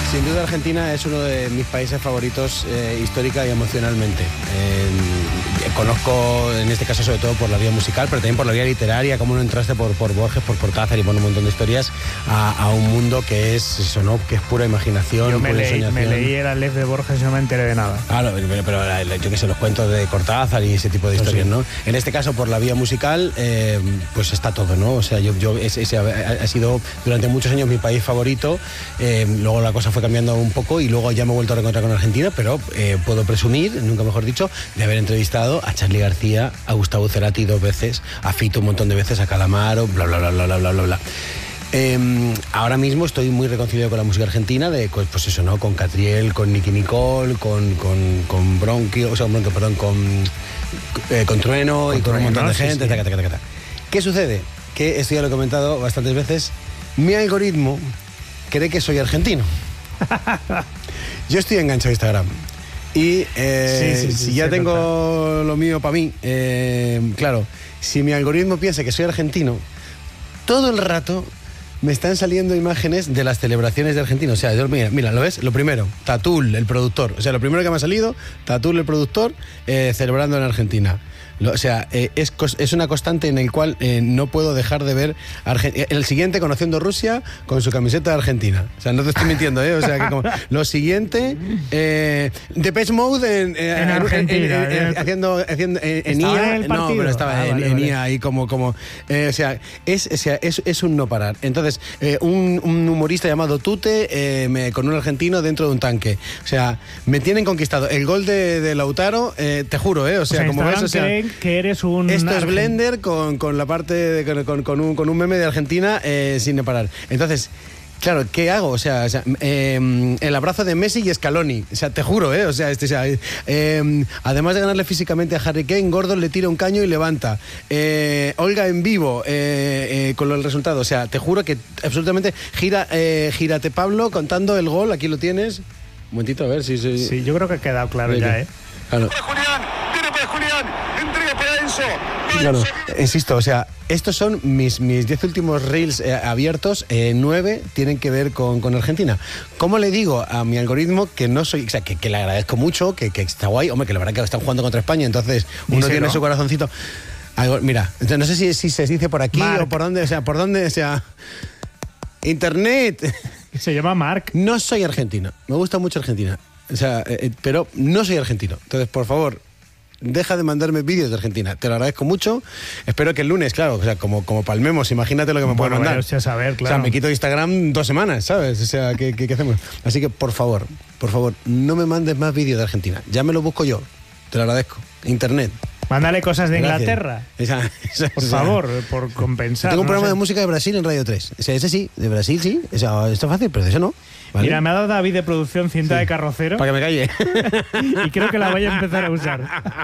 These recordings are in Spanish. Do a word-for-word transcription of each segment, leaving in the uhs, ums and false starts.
Sin duda Argentina es uno de mis países favoritos eh, histórica y emocionalmente. Eh, conozco, en este caso sobre todo por la vía musical, pero también por la vía literaria, cómo no entraste por, por Borges, por Cortázar y por un montón de historias a, a un mundo que es eso, ¿no? Que es pura imaginación, yo me pura leí, ensoñación. me leí el Aleph de Borges y no me enteré de nada. Claro, pero, pero yo que sé, los cuentos de Cortázar y ese tipo de historias, sí. ¿no? En este caso, por la vía musical, eh, pues está todo, ¿no? O sea, yo, yo ese, ese ha, ha sido durante muchos años mi país favorito. Eh, luego la cosa fue cambiando un poco y luego ya me he vuelto a reencontrar con Argentina, pero eh, puedo presumir, nunca mejor dicho, de haber entrevistado a Charly García, a Gustavo Cerati dos veces, a Fito un montón de veces, a Calamaro, bla, bla, bla, bla, bla, bla, bla. Eh, ahora mismo estoy muy reconciliado con la música argentina, de, pues eso, ¿no? Con Catriel, con Nicky Nicole, con, con, con Bronquio, o sea, Bronquio, perdón, con, eh, con Trueno con y con Trueno, un montón de gente. Sí, sí. Taca, taca, taca. ¿Qué sucede? Que esto ya lo he comentado bastantes veces. Mi algoritmo cree que soy argentino. Yo estoy enganchado a Instagram. Y eh, sí, sí, sí, si ya tengo total. Lo mío para mí, eh, claro, si mi algoritmo piensa que soy argentino, todo el rato me están saliendo imágenes de las celebraciones de Argentina. O sea, yo, mira, mira, ¿lo ves? Lo primero, Tatul, el productor. O sea, lo primero que me ha salido, Tatul, el productor, eh, celebrando en Argentina. Lo, o sea, eh, es, es una constante en el cual eh, no puedo dejar de ver Argentina. El siguiente, conociendo Rusia con su camiseta de Argentina. O sea, no te estoy mintiendo, ¿eh? O sea, que como, lo siguiente, eh, Depeche Mode en, eh, en Argentina. En, en, en, haciendo, haciendo en, en I A. En el no, pero estaba ah, en, vale, en vale. I A ahí como... como eh, o sea, es, o sea es, es un no parar. Entonces, eh, un, un humorista llamado Tute eh, me, con un argentino dentro de un tanque. O sea, me tienen conquistado. El gol de, de Lautaro, eh, te juro, ¿eh? O sea, o sea como ves, o sea... que eres un... Esto es Blender con, con la parte de, con, con, un, con un meme de Argentina eh, sin parar. Entonces, claro, ¿qué hago? O sea, o sea eh, el abrazo de Messi y Scaloni. O sea, te juro, ¿eh? O sea, este, o sea eh, además de ganarle físicamente a Harry Kane, Gordon le tira un caño y levanta. Eh, Olga en vivo eh, eh, con el resultado. O sea, te juro que absolutamente gira, eh, gírate Pablo contando el gol. Aquí lo tienes. Un momentito, a ver si... si... Sí, yo creo que ha quedado claro Oye, ya, ¿eh? Claro. Claro, insisto, o sea, estos son mis mis diez últimos reels eh, abiertos, eh, nueve tienen que ver con, con Argentina. ¿Cómo le digo a mi algoritmo que no soy, o sea, que, que le agradezco mucho, que, que está guay, hombre, que la verdad que están jugando contra España, entonces uno Díselo. Tiene su corazoncito. Algo, mira, no sé si, si se dice por aquí Mark. O por dónde, o sea, por dónde, o sea, internet. Se llama Mark. No soy argentino, me gusta mucho Argentina, o sea, eh, pero no soy argentino, entonces, por favor, deja de mandarme vídeos de Argentina. Te lo agradezco mucho. Espero que el lunes, claro, o sea, como, como palmemos, imagínate lo que me bueno, pueden mandar. Bueno, a saber, claro. O sea, me quito de Instagram dos semanas, ¿sabes? O sea, ¿qué, qué, qué hacemos? Así que, por favor, por favor, no me mandes más vídeos de Argentina. Ya me lo busco yo. Te lo agradezco. Internet. Mándale cosas de Gracias. Inglaterra. Esa, esa, por esa. favor, por compensar. Tengo un no programa sé. de música de Brasil en Radio tres. O sea, ese sí, de Brasil sí. O sea, esto es fácil, pero de eso no. ¿Vale? Mira, me ha dado David de producción cinta sí. de carrocero. Para que me calle. Y creo que la voy a empezar a usar.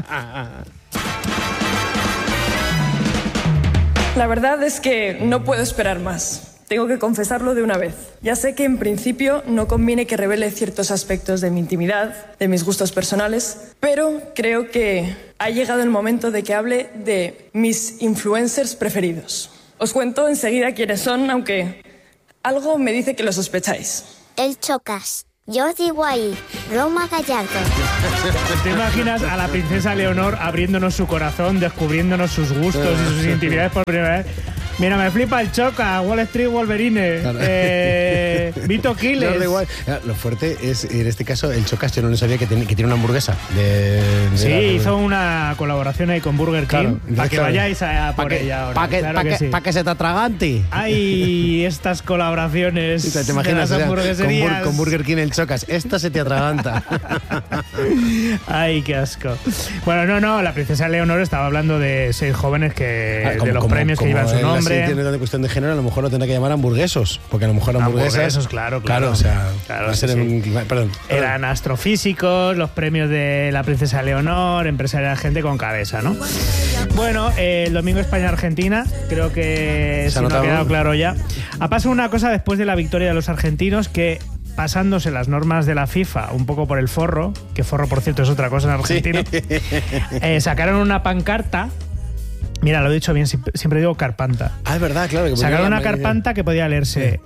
La verdad es que no puedo esperar más. Tengo que confesarlo de una vez. Ya sé que en principio no conviene que revele ciertos aspectos de mi intimidad, de mis gustos personales, pero creo que ha llegado el momento de que hable de mis influencers preferidos. Os cuento enseguida quiénes son, aunque algo me dice que lo sospecháis. El Chocas. Yo digo ahí, Roma Gallardo. ¿Te imaginas a la princesa Leonor abriéndonos su corazón, descubriéndonos sus gustos y sus intimidades por primera vez? Mira, me flipa el Choca, Wall Street Wolverine, claro. eh, Vito Quiles. No, da igual. Lo fuerte es, en este caso, el Chocas, yo no sabía que tiene, que tiene una hamburguesa. De, de sí, la, hizo una colaboración ahí con Burger King, claro, para que vayáis a, a por pa que, ella ahora. Para que, claro pa que, que, sí. pa que se te atragante. Hay estas colaboraciones sí, ¿te imaginas, de las hamburgueserías? Con, Bur con Burger King el Chocas, esto se te atraganta. Ay, qué asco. Bueno, no, no, la princesa Leonor estaba hablando de seis jóvenes que ah, como, de los como, premios como que llevan su nombre. Tiene de cuestión de género, a lo mejor lo tendrá que llamar hamburguesos, porque a lo mejor hamburguesas. Hamburguesos, claro, claro. Claro, o sea, claro, sí, en, sí. Perdón. Eran astrofísicos, los premios de la princesa Leonor, empresaria, gente con cabeza, ¿no? Bueno, eh, el domingo España-Argentina, creo que se si no ha quedado claro ya. Ha pasado una cosa después de la victoria de los argentinos que, pasándose las normas de la FIFA un poco por el forro, que forro, por cierto, es otra cosa en argentino, sí. eh, sacaron una pancarta. Mira, lo he dicho bien, siempre digo carpanta. Ah, es verdad, claro. Que sacaron una carpanta que podía leerse: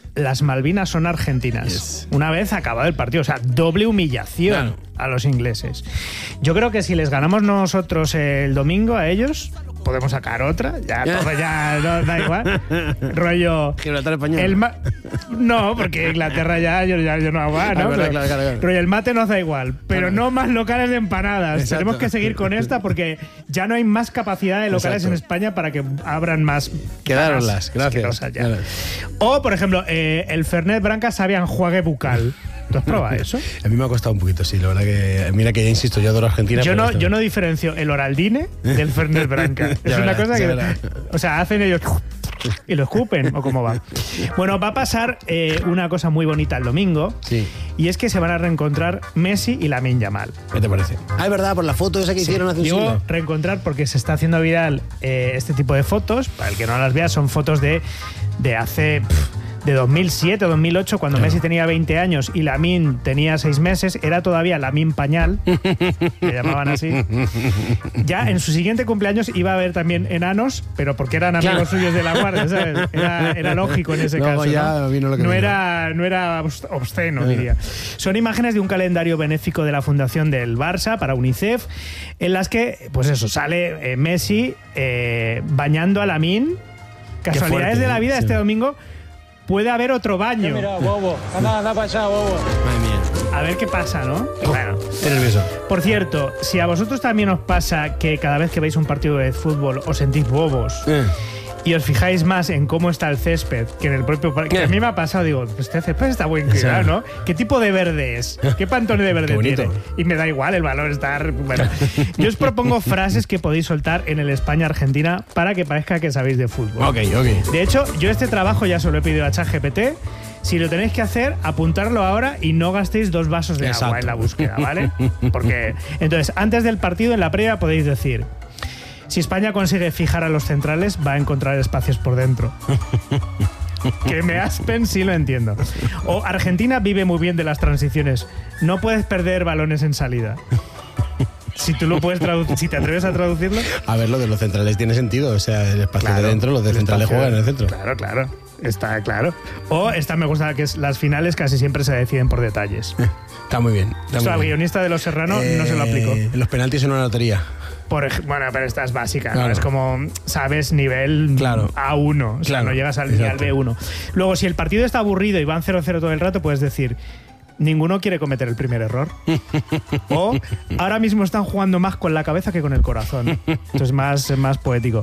las Malvinas son argentinas. Yes. Una vez acabado el partido, o sea, doble humillación claro. a los ingleses. Yo creo que si les ganamos nosotros el domingo a ellos, podemos sacar otra, ya todo ya no, da igual. Rollo Gibraltar español. El ma- no, porque Inglaterra ya yo, ya, yo no hago más, ¿no? Ah, verdad, claro, claro, claro. Rollo el mate nos da igual, pero claro. no más locales de empanadas. Exacto. Tenemos que seguir con esta porque ya no hay más capacidad de locales Exacto. en España para que abran más. Quedároslas, gracias. Claro. O, por ejemplo, eh, el Fernet Branca sabe a enjuague bucal. ¿Tú has probado eso? A mí me ha costado un poquito, sí, la verdad que... Mira que ya insisto, yo adoro Argentina. Yo no, yo no diferencio el Oraldine del Fernet Branca. Es una cosa que... O sea, hacen ellos... y lo escupen, o cómo va. Bueno, va a pasar eh, una cosa muy bonita el domingo. Sí. Y es que se van a reencontrar Messi y Lamine Yamal. ¿Qué te parece? Ah, es verdad, por la foto esa que sí. hicieron hace un Digo siglo. reencontrar porque se está haciendo viral eh, este tipo de fotos. Para el que no las vea, son fotos de, de hace... Pff, de dos mil siete o dos mil ocho, cuando claro. Messi tenía veinte años y Lamine tenía seis meses, era todavía Lamine Pañal, le llamaban así. Ya en su siguiente cumpleaños iba a haber también enanos, pero porque eran amigos claro. suyos de la guardia, ¿sabes? Era, era lógico en ese Luego caso. Ya ¿no? Vino lo que no, vino. era, no era obsceno, diría. Son imágenes de un calendario benéfico de la Fundación del Barça para UNICEF, en las que, pues eso, sale eh, Messi eh, bañando a Lamine. Casualidades fuerte, de la vida, sí. Este domingo puede haber otro baño. Mira, bobo. Anda, anda para allá, bobo. Madre mía. A ver qué pasa, ¿no? Oh, bueno. Estoy nervioso. Por cierto, si a vosotros también os pasa que cada vez que veis un partido de fútbol os sentís bobos eh. y os fijáis más en cómo está el césped que en el propio parque. Que a mí me ha pasado, digo, este césped está buen cuidado, ¿no? ¿Qué tipo de verde es? ¿Qué pantone de verde tiene? Y me da igual el valor estar... Bueno, yo os propongo frases que podéis soltar en el España-Argentina para que parezca que sabéis de fútbol. Ok, ok. De hecho, yo este trabajo ya se lo he pedido a ChatGPT. Si lo tenéis que hacer, apuntarlo ahora y no gastéis dos vasos de Exacto. agua en la búsqueda, ¿vale? Porque, entonces, antes del partido, en la previa, podéis decir... Si España consigue fijar a los centrales, va a encontrar espacios por dentro. Que me aspen, sí lo entiendo. O Argentina vive muy bien de las transiciones. No puedes perder balones en salida. Si tú lo puedes traducir, si te atreves a traducirlo. A ver, lo de los centrales tiene sentido. O sea, el espacio claro, de dentro, los de centrales juegan en el centro. Claro, claro. Está claro. O esta me gusta, que es las finales casi siempre se deciden por detalles. Está muy bien. Está Esto muy al bien. guionista de Los Serrano eh, no se lo aplicó. Los penaltis en una lotería. Por, bueno, pero esta es básica, claro. ¿no? Es como, sabes, nivel claro. A uno. O sea, claro. no llegas al, ni al B uno. Luego, si el partido está aburrido y van cero cero todo el rato, puedes decir... Ninguno quiere cometer el primer error. O ahora mismo están jugando más con la cabeza que con el corazón. Esto es más, más poético.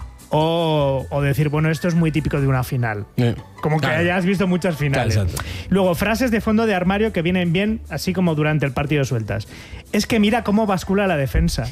O, o decir, bueno, esto es muy típico de una final. Eh, Como que claro. hayas visto muchas finales. Claro, Luego, frases de fondo de armario que vienen bien, así como durante el partido sueltas. Es que mira cómo bascula la defensa.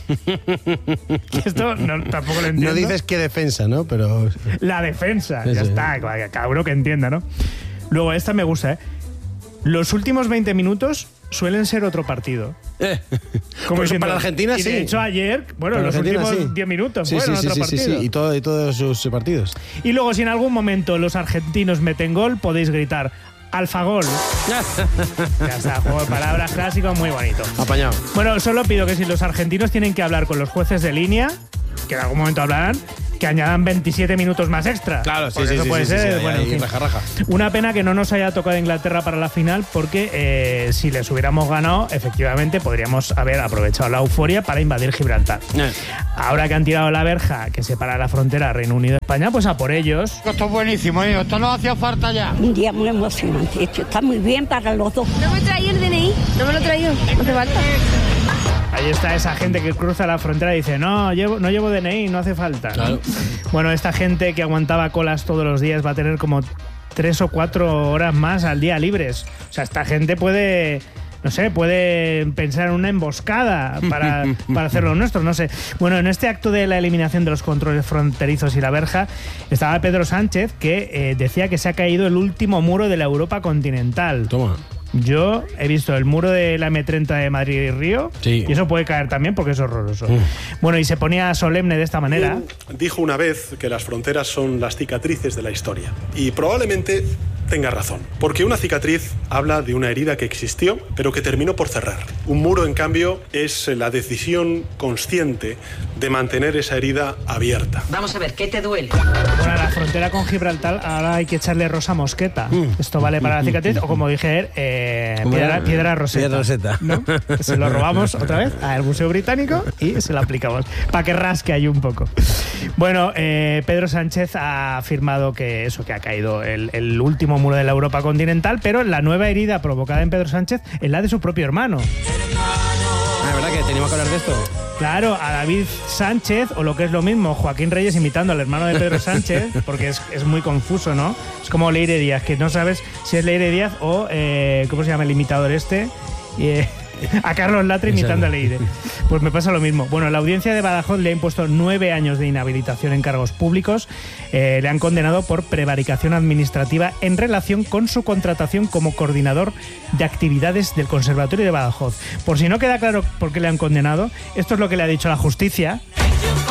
Esto no, tampoco lo entiendo. No dices qué defensa, ¿no? Pero... La defensa, sí, ya sí. está. Cada uno que entienda, ¿no? Luego, esta me gusta, ¿eh? Los últimos veinte minutos suelen ser otro partido. Eh. Como pues diciendo, para Argentina, y sí. de hecho, ayer, bueno, para los Argentina, últimos sí. diez minutos sí, fueron sí, otro sí, partido. Sí, sí, y, todo, y todos sus partidos. Y luego, si en algún momento los argentinos meten gol, podéis gritar Alfagol. Ya está, juego de palabras clásico muy bonito. Apañado. Bueno, solo pido que si los argentinos tienen que hablar con los jueces de línea, que en algún momento hablarán, que añadan veintisiete minutos más extra. Claro, sí, porque sí, eso sí, puede sí, ser. sí, sí, bueno, ahí, en fin. raja, raja. Una pena que no nos haya tocado Inglaterra para la final, porque eh, si les hubiéramos ganado, efectivamente podríamos haber aprovechado la euforia para invadir Gibraltar. Eh. Ahora que han tirado la verja que separa la frontera Reino Unido-España, pues a por ellos. Esto es buenísimo, ¿eh? Esto no hacía falta ya. Un día muy emocionante. Esto está muy bien para los dos. No me traí el D N I, no me lo he traído, no te falta. Ahí está esa gente que cruza la frontera y dice, no, llevo, no llevo D N I, no hace falta. Claro. Bueno, esta gente que aguantaba colas todos los días va a tener como tres o cuatro horas más al día libres. O sea, esta gente puede... No sé, puede pensar en una emboscada para, para hacer lo nuestro, no sé. Bueno, en este acto de la eliminación de los controles fronterizos y la verja estaba Pedro Sánchez, que eh, decía que se ha caído el último muro de la Europa continental. Toma. Yo he visto el muro de la eme treinta de Madrid y Río, sí. Y eso puede caer también porque es horroroso. Mm. Bueno, y se ponía solemne de esta manera. Dijo una vez que las fronteras son las cicatrices de la historia. Y probablemente tenga razón. Porque una cicatriz habla de una herida que existió, pero que terminó por cerrar. Un muro, en cambio, es la decisión consciente de mantener esa herida abierta. Vamos a ver, ¿qué te duele? Bueno, a la frontera con Gibraltar ahora hay que echarle rosa mosqueta. Mm. Esto vale para la cicatriz, o como dije ayer, eh, piedra, piedra roseta. Piedra roseta. ¿No? Se lo robamos otra vez al Museo Británico y se lo aplicamos, para que rasque ahí un poco. Bueno, eh, Pedro Sánchez ha afirmado que eso, que ha caído el, el último muro de la Europa continental, pero la nueva herida provocada en Pedro Sánchez es la de su propio hermano. Ah, ¿verdad que teníamos que hablar de esto? Claro, a David Sánchez, o lo que es lo mismo, Joaquín Reyes imitando al hermano de Pedro Sánchez, porque es, es muy confuso, ¿no? Es como Leire Díaz, que no sabes si es Leire Díaz o, eh, ¿cómo se llama el imitador este? Y, eh, a Carlos Latre imitando a Leire. Pues me pasa lo mismo. Bueno, la audiencia de Badajoz le ha impuesto nueve años de inhabilitación en cargos públicos. Eh, le han condenado por prevaricación administrativa en relación con su contratación como coordinador de actividades del Conservatorio de Badajoz. Por si no queda claro por qué le han condenado, esto es lo que le ha dicho la justicia.